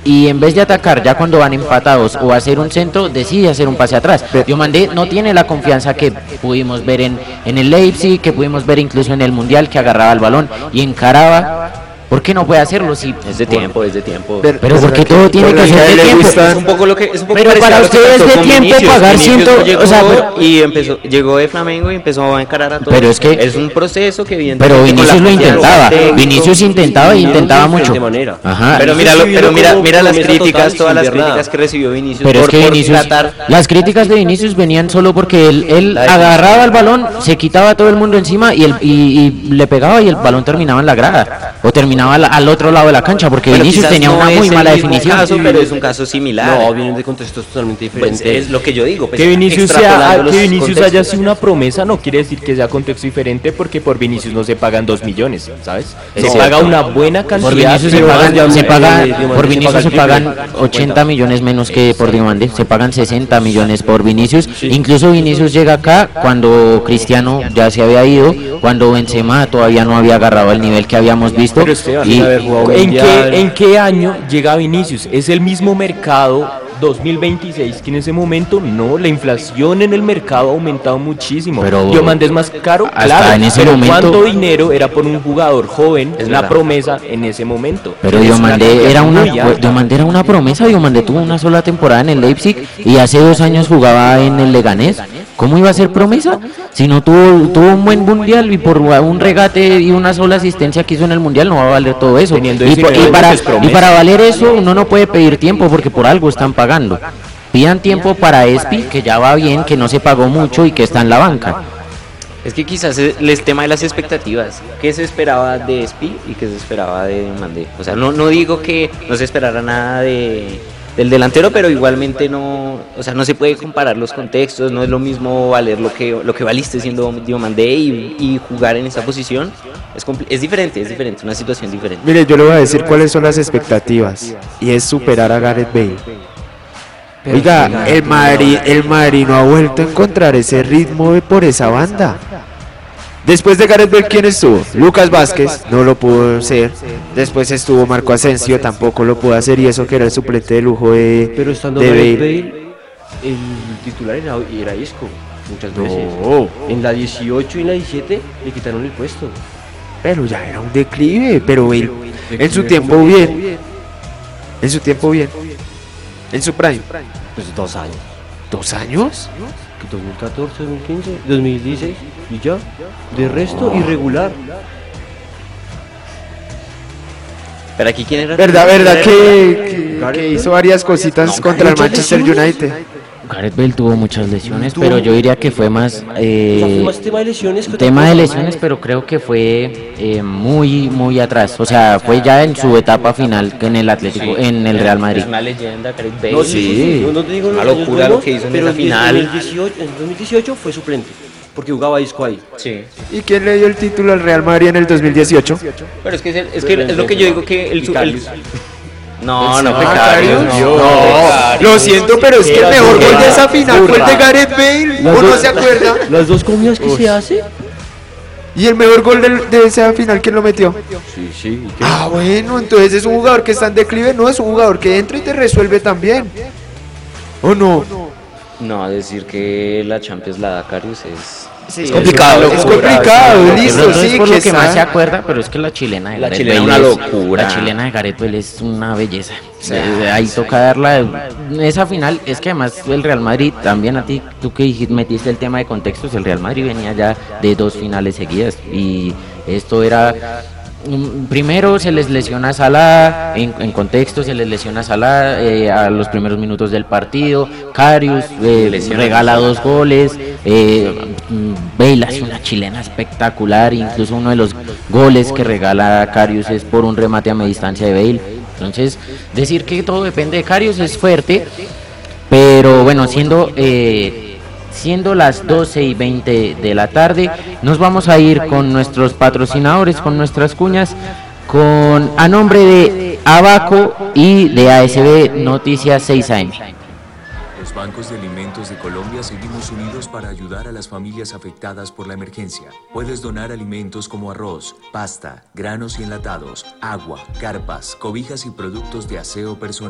y en vez de atacar ya cuando van empatados o hacer un centro, decide hacer un pase atrás. Diomandé no tiene la confianza que pudimos ver en el Leipzig, que pudimos ver incluso en el Mundial, que agarraba el balón y encaraba. ¿Por qué no puede hacerlo? Sí, es de tiempo. Pero porque todo tiene que ser de tiempo. Es un poco lo que pero para ustedes de tiempo pagar 100, o sea, y llegó de Flamengo y empezó a encarar a todos. Pero es que es un proceso que evidentemente. Pero Vinicius lo intentaba. Vinicius intentaba mucho. Ajá. Pero mira las críticas, todas las críticas que recibió Vinicius. Pero es que Vinicius, las críticas de Vinicius venían solo porque él agarraba el balón, se quitaba a todo el mundo encima y le pegaba y el balón terminaba en la grada o terminaba al otro lado de la cancha, porque Vinicius tenía una muy mala definición. Pero es un caso similar. No, vienen de contextos totalmente diferentes. Pues es lo que yo digo. Pues, que Vinicius haya sido una promesa no quiere decir que sea contexto diferente, porque por Vinicius no se pagan 2 millones, ¿sabes? Se paga una buena cantidad. Por Vinicius se pagan 80 millones menos que por Diomandé. Se pagan 60 millones por Vinicius. Sí. Incluso Vinicius llega acá cuando Cristiano ya se había ido, cuando Benzema todavía no había agarrado el nivel que habíamos visto. ¿En qué año llega Vinicius? ¿Es el mismo mercado 2026 que en ese momento? No, la inflación en el mercado ha aumentado muchísimo. Pero Diomandé es más caro, claro, en ese pero momento, ¿cuánto dinero era por un jugador joven, una promesa en ese momento? Pero Diomandé era una promesa. Diomandé tuvo una sola temporada en el Leipzig y hace 2 años jugaba en el Leganés. ¿Cómo iba a ser promesa? Si no tuvo un buen mundial y por un regate y una sola asistencia que hizo en el mundial no va a valer todo eso. Y para valer eso uno no puede pedir tiempo, porque por algo están pagando. Pidan tiempo para Espi, que ya va bien, que no se pagó mucho y que está en la banca. Es que quizás el tema de las expectativas. ¿Qué se esperaba de Espi y qué se esperaba de Mandé? O sea, no digo que no se esperara nada del delantero, pero igualmente no se puede comparar los contextos. No es lo mismo valer lo que valiste siendo Diomandé y jugar en esa posición. Es diferente, una situación diferente. Mire, yo le voy a decir cuáles son las expectativas, y es superar a Gareth Bale. Oiga, el Madrid no ha vuelto a encontrar ese ritmo por esa banda. Después de Gareth Bale, ¿quién estuvo? Lucas Vázquez, no lo pudo hacer. Después estuvo Marco Asensio, tampoco lo pudo hacer, y eso que era el suplente de lujo de Pero estando Gareth Bale, el titular era Isco, muchas veces. En la 18 y en la 17 le quitaron el puesto. Pero ya era un declive, pero él en su tiempo bien. En su prime. Pues 2 años. ¿2 años? 2014, 2015, 2016 y ya. De resto, irregular. Pero aquí, ¿quién era? ¿Verdad que hizo varias cositas contra el Manchester United? Gareth Bale tuvo muchas lesiones, pero yo diría que fue más tema de lesiones, pero creo que fue muy atrás. O sea, fue ya en su etapa final en el Atlético, en el Real Madrid. Es una leyenda, Gareth Bale. No, sí. No te digo una locura lo que hizo en esa final. En 2018 fue suplente, porque jugaba Isco ahí. Sí. ¿Y quién le dio el título al Real Madrid en el 2018? Pero es que es lo que yo digo, que el No, fue Karius. No, lo siento, pero es que el mejor gol de esa final fue el de Gareth Bale. ¿O no se acuerda? Las 2 comidas que se hace. ¿Y el mejor gol de esa final quién lo metió? Sí. Bueno, entonces es un jugador que está en declive, no es un jugador que entra y te resuelve también. ¿O no? No, decir que la Champions la da Karius es complicado. Es complicado, listo, sí. Es por lo que más se acuerda, pero es que la chilena de Gareth Bale es una locura. La chilena de Gareth Bale es una belleza. Ahí toca darla. Esa final, es que además el Real Madrid, también a ti, tú que metiste el tema de contextos, el Real Madrid venía ya de 2 finales seguidas y esto era... Primero se les lesiona a Salah, en contexto se les lesiona a Salah a los primeros minutos del partido. Karius regala 2 goles. Bale hace una chilena espectacular. Incluso uno de los goles que regala Karius es por un remate a media distancia de Bale. Entonces, decir que todo depende de Karius es fuerte. Pero bueno, siendo las 12:20 de la tarde, nos vamos a ir con nuestros patrocinadores, con nuestras cuñas, a nombre de Abaco y de ASB Noticias 6am. Los bancos de alimentos de Colombia seguimos unidos para ayudar a las familias afectadas por la emergencia. Puedes donar alimentos como arroz, pasta, granos y enlatados, agua, carpas, cobijas y productos de aseo personal.